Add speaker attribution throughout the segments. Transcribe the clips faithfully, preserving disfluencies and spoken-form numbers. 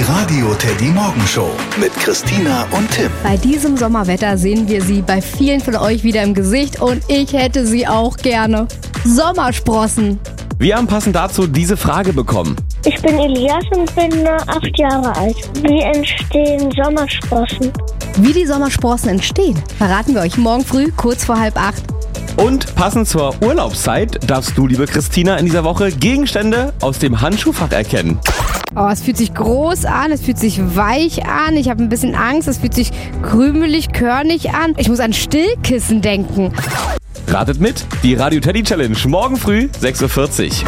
Speaker 1: Radio Teddy Morgenshow mit Christina und Tim.
Speaker 2: Bei diesem Sommerwetter sehen wir sie bei vielen von euch wieder im Gesicht und ich hätte sie auch gerne. Sommersprossen.
Speaker 3: Wir haben passend dazu diese Frage bekommen.
Speaker 4: Ich bin Elias und bin acht Jahre alt. Wie entstehen Sommersprossen?
Speaker 2: Wie die Sommersprossen entstehen, verraten wir euch morgen früh kurz vor halb acht.
Speaker 3: Und passend zur Urlaubszeit darfst du, liebe Christina, in dieser Woche Gegenstände aus dem Handschuhfach erkennen.
Speaker 2: Oh, es fühlt sich groß an, es fühlt sich weich an, ich habe ein bisschen Angst, es fühlt sich krümelig, körnig an. Ich muss an Stillkissen denken.
Speaker 3: Ratet mit, die Radio Teddy Challenge morgen früh sechs Uhr vierzig.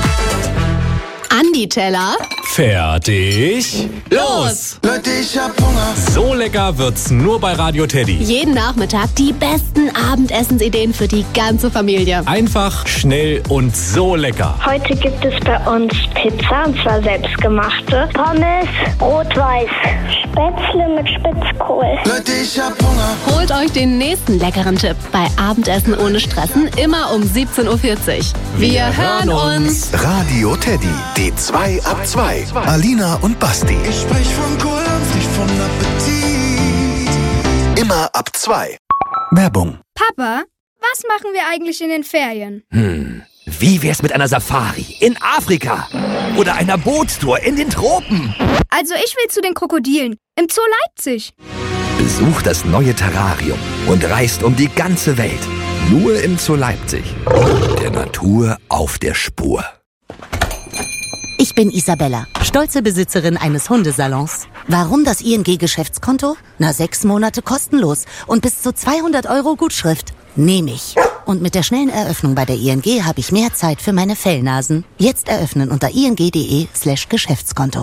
Speaker 5: Andi Teller.
Speaker 6: Fertig. Los!
Speaker 1: Leute, ich hab Hunger.
Speaker 6: So lecker wird's nur bei Radio Teddy.
Speaker 5: Jeden Nachmittag die besten Abendessensideen für die ganze Familie.
Speaker 6: Einfach, schnell und so lecker.
Speaker 4: Heute gibt es bei uns Pizza, und zwar selbstgemachte. Pommes, rot-weiß. Spätzle mit Spitzkohl.
Speaker 1: Leute, ich hab Hunger.
Speaker 5: Holt euch den nächsten leckeren Tipp bei Abendessen ohne Stressen, immer um siebzehn Uhr vierzig. Wir, Wir hören uns.
Speaker 1: Radio Teddy, die zwei ab zwei. Alina und Basti.
Speaker 7: Ich sprech von Kunst, nicht von Appetit.
Speaker 1: Immer ab zwei. Werbung.
Speaker 8: Papa, was machen wir eigentlich in den Ferien?
Speaker 9: Hm, wie wär's mit einer Safari in Afrika? Oder einer Bootstour in den Tropen?
Speaker 8: Also ich will zu den Krokodilen im Zoo Leipzig.
Speaker 9: Besucht das neue Terrarium und reist um die ganze Welt. Nur im Zoo Leipzig. Der Natur auf der Spur.
Speaker 10: Ich bin Isabella, stolze Besitzerin eines Hundesalons. Warum das I N G-Geschäftskonto? Na, sechs Monate kostenlos und bis zu zweihundert Euro Gutschrift. Nehme ich. Und mit der schnellen Eröffnung bei der I N G habe ich mehr Zeit für meine Fellnasen. Jetzt eröffnen unter ing.de slash Geschäftskonto.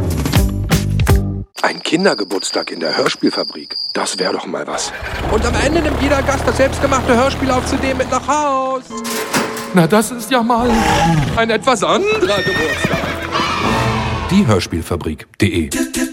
Speaker 11: Ein Kindergeburtstag in der Hörspielfabrik. Das wäre doch mal was.
Speaker 12: Und am Ende nimmt jeder Gast das selbstgemachte Hörspiel auf C D mit nach Haus. Na, das ist ja mal ein etwas anderer Geburtstag. Die Hörspielfabrik punkt de.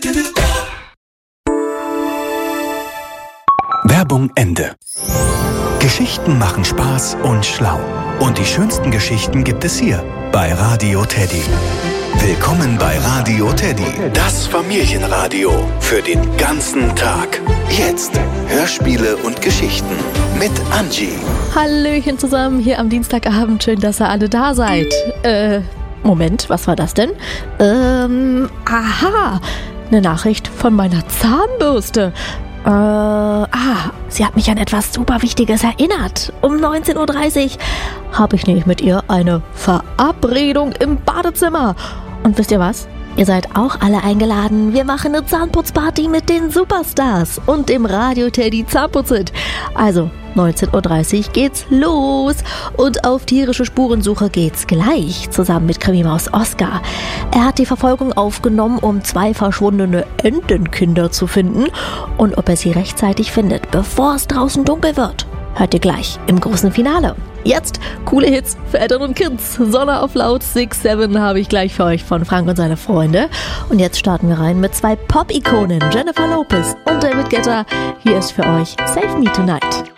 Speaker 1: Werbung Ende. Geschichten machen Spaß und schlau. Und die schönsten Geschichten gibt es hier bei Radio Teddy. Willkommen bei Radio Teddy, das Familienradio für den ganzen Tag. Jetzt Hörspiele und Geschichten mit Angie.
Speaker 13: Hallöchen zusammen hier am Dienstagabend. Schön, dass ihr alle da seid. Äh, Moment, was war das denn? Ähm, aha, eine Nachricht von meiner Zahnbürste. Äh, ah, sie hat mich an etwas super Wichtiges erinnert. Um neunzehn Uhr dreißig habe ich nämlich mit ihr eine Verabredung im Badezimmer. Und wisst ihr was? Ihr seid auch alle eingeladen. Wir machen eine Zahnputzparty mit den Superstars und dem Radio Teddy Zahnputzhit. Also, neunzehn Uhr dreißig geht's los. Und auf tierische Spurensuche geht's gleich, zusammen mit Krimimaus Oskar. Er hat die Verfolgung aufgenommen, um zwei verschwundene Entenkinder zu finden. Und ob er sie rechtzeitig findet, bevor es draußen dunkel wird, hört ihr gleich im großen Finale. Jetzt coole Hits für Eltern und Kids. Sonne auf laut, six seven habe ich gleich für euch von Frank und seine Freunde. Und jetzt starten wir rein mit zwei Pop-Ikonen, Jennifer Lopez und David Guetta. Hier ist für euch Save Me Tonight.